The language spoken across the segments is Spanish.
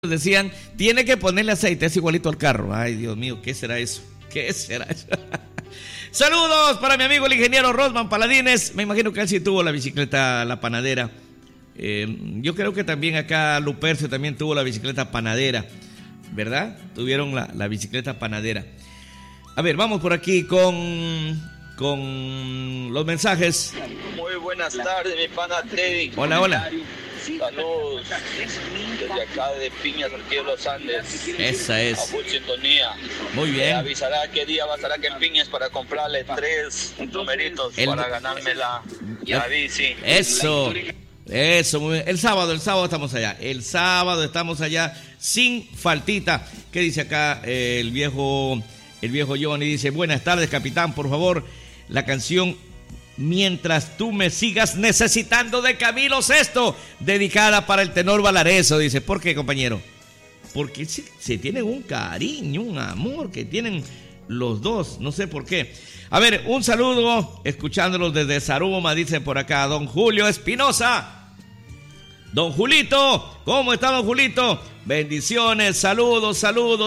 decían, tiene que ponerle aceite, es igualito al carro. Ay, Dios mío, ¿qué será eso? ¿Qué será eso? Saludos para mi amigo el ingeniero Rosman Paladines. Me imagino que él sí tuvo la bicicleta, la panadera. Yo creo que también acá Lupercio también tuvo la bicicleta panadera, ¿verdad? Tuvieron la bicicleta panadera. A ver, vamos por aquí con los mensajes. Muy buenas tardes, mi pana Teddy. Hola, hola. Saludos desde acá de Piñas, aquí de los Andes. Esa A es. full sintonía. Muy Me bien. avisará qué día va a estar aquí en Piñas para comprarle 3 numeritos para ganarme la bici. Eso, muy bien. El sábado estamos allá. El sábado estamos allá sin faltita. ¿Qué dice acá el viejo Johnny? Dice, buenas tardes, capitán, por favor, la canción Mientras tú me sigas necesitando de Camilo Sesto, dedicada para el tenor Valareso. Dice, ¿por qué, compañero? Porque se tienen un cariño, un amor que tienen los dos, no sé por qué. A ver, un saludo, escuchándolos desde Saruma, dice por acá, don Julio Espinosa. Don Julito, ¿cómo está don Julito? Bendiciones, saludos,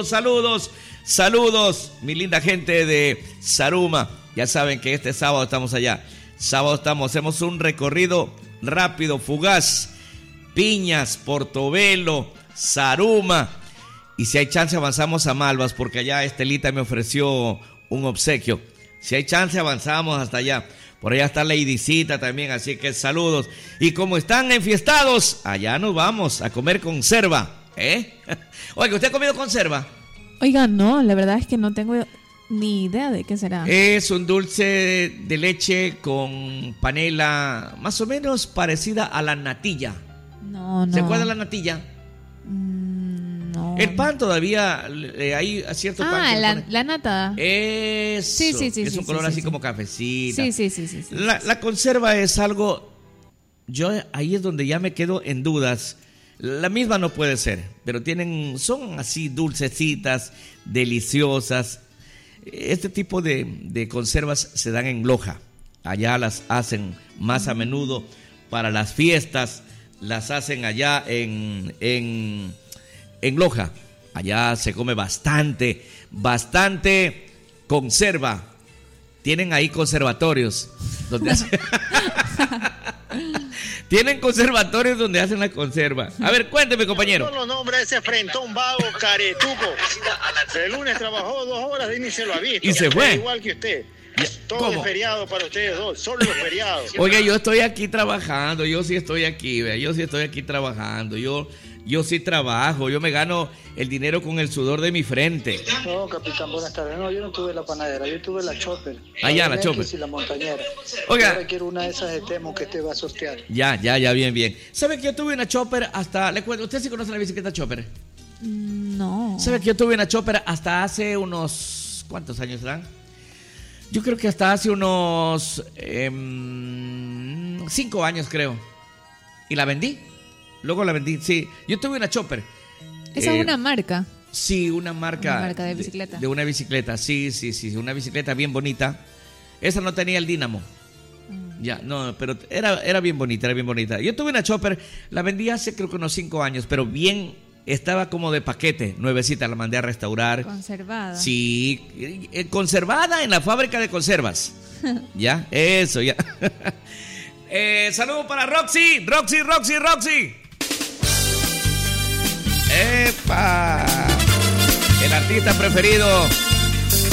mi linda gente de Saruma. Ya saben que este sábado estamos allá. Hacemos un recorrido rápido, fugaz. Piñas, Portobelo, Saruma. Y si hay chance avanzamos a Malvas, porque allá Estelita me ofreció un obsequio. Si hay chance avanzamos hasta allá. Por allá está Ladycita también, así que saludos. Y como están enfiestados, allá nos vamos a comer conserva. Oiga, ¿usted ha comido conserva? Oiga, no, la verdad es que no tengo ni idea de qué será. Es un dulce de leche con panela más o menos parecida a la natilla. No. ¿Se acuerda la natilla? No. El pan todavía hay cierto pan. La nata. Eso. Sí, es un color así como cafecita. Sí. La conserva es algo. Yo ahí es donde ya me quedo en dudas. La misma no puede ser, pero son así dulcecitas, deliciosas. Este tipo de conservas se dan en Loja. Allá las hacen más a menudo para las fiestas. Las hacen allá en Loja. Allá se come bastante conserva. Tienen ahí conservatorios donde hacen... Tienen conservatorios donde hacen la conserva. A ver, cuénteme, compañero. No lo nombra ese frentón vago caretuco. El lunes trabajó 2 horas y ni se lo ha visto. Y se fue. Igual que usted. Todo ¿Cómo? es feriado para ustedes dos, solo los feriados. Oiga, yo estoy aquí trabajando, yo sí estoy aquí trabajando, yo sí trabajo, yo me gano el dinero con el sudor de mi frente. No, capitán, buenas tardes. No, yo no tuve la panadera, yo tuve la chopper. Ya, la chopper. Y la montañera. Oiga. Ahora quiero una de esas de Temo que te va a sortear. Ya, bien. ¿Sabe que yo tuve una chopper hasta... Le cuento, ¿usted sí conoce la bicicleta chopper? No. ¿Sabe que yo tuve una chopper hasta hace unos... ¿Cuántos años serán? Yo creo que hasta hace unos 5 años, creo. Y la vendí. Luego la vendí, sí. Yo tuve una chopper. ¿Esa es una marca? Sí, una marca. Una marca de bicicleta. De una bicicleta, sí. Una bicicleta bien bonita. Esa no tenía el dínamo. Ya, no, pero era bien bonita, Yo tuve una chopper, la vendí hace creo que unos 5 años, pero bien... Estaba como de paquete, nuevecita, la mandé a restaurar. Conservada. Sí, conservada en la fábrica de conservas. Ya, eso, ya. Saludo para Roxy. ¡Epa! El artista preferido